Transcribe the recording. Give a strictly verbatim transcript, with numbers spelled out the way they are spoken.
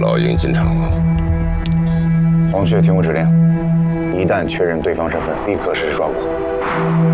老鹰进场了。 黄雀听我指令，一旦确认对方身份，立刻实施抓捕。